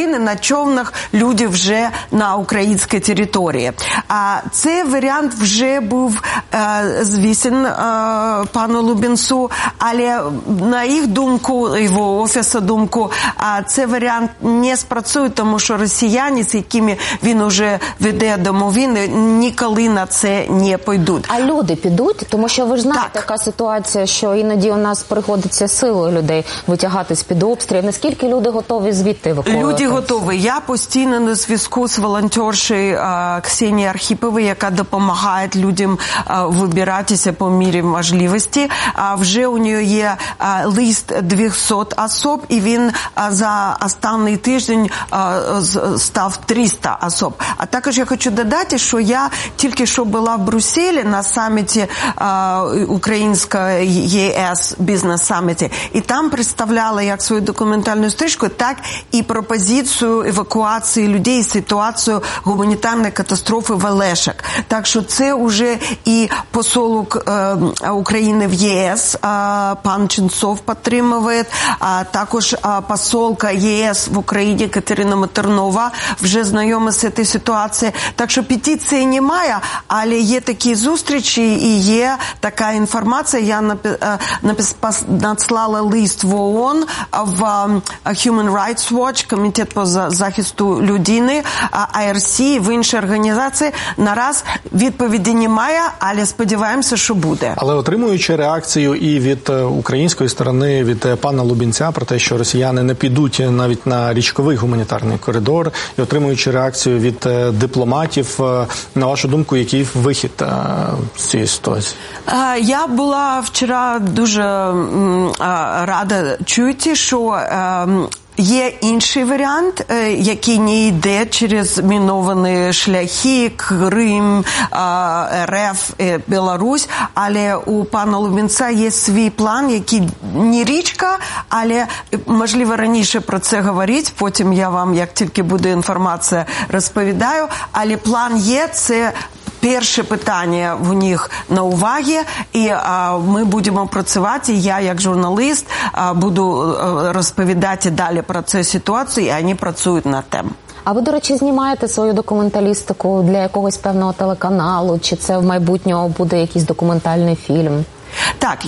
України на човнах люди вже на українській території. А цей варіант вже був звісен пану Лубінцу, але на їх думку, його офісу думку, цей варіант не спрацює, тому що росіяни, з якими він вже веде домовини, ніколи на це не пойдуть. А люди підуть? Тому що ви ж знаєте, така ситуація, що іноді у нас приходиться силою людей витягати з-під обстрілів. Наскільки люди готові звідти евакуювати? Люди готові. Я постійно на зв'язку з волонтершею Ксенією Архіповою, яка допомагає людям вибиратися по мірі можливості. Вже у нього є лист 200 осіб, і він за останній тиждень став 300 осіб. А також я хочу додати, що я тільки що була в Брюсселі на саміті української ЄС бізнес-саміті, і там представляла як свою документальну стрічку, так і пропозицію евакуації людей, ситуацію гуманітарної катастрофи в Олешок. Так що це вже і посол України в ЄС, пан Ченцов підтримує, також посолка ЄС в Україні Катерина Матернова вже знайома з цією ситуацією. Так що петиції немає, але є такі зустрічі і є така інформація. Я надіслала лист в ООН, в Human Rights Watch, Комітет по захисту людини, IRC, в інші організації. Нараз відповіді немає, але сподіваємося, що буде. Але отримуючи реакцію і від української сторони, від пана Лубінця про те, що росіяни не підуть навіть на річковий гуманітарний коридор, і отримуючи реакцію від дипломатів, на вашу думку, який вихід з цієї ситуації? Я була вчора дуже рада чути, що є інший варіант, який не йде через міновані шляхи, Крим, РФ, Білорусь, але у пана Лубінця є свій план, який не річка, але, можливо, раніше про це говорить, потім я вам, як тільки буде інформація, розповідаю, але план є, це перше питання в них на увазі, і ми будемо працювати, я як журналіст буду розповідати далі про цю ситуацію, і вони працюють над тим. А ви, до речі, знімаєте свою документалістику для якогось певного телеканалу, чи це в майбутньому буде якийсь документальний фільм? Так,